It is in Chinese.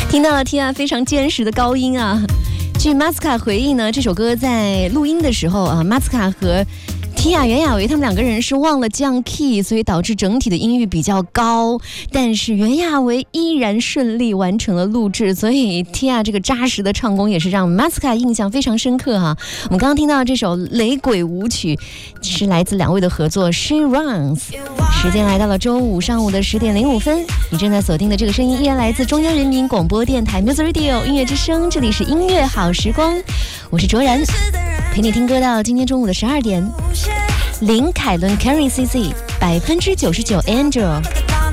听到了 Tia 非常坚实的高音啊。据 Masca 回忆呢，这首歌在录音的时候啊 ，Masca 和Tia 袁娅维他们两个人是忘了降 key， 所以导致整体的音域比较高。但是袁娅维依然顺利完成了录制，所以 Tia 这个扎实的唱功也是让 Masca 印象非常深刻哈。我们刚刚听到这首雷鬼舞曲是来自两位的合作 She Runs。时间来到了周五上午的10点05分，你正在锁定的这个声音依然来自中央人民广播电台 Music Radio 音乐之声，这里是音乐好时光，我是卓然，陪你听歌到今天中午的12点。林凯伦 Carrie CC 99% Angel。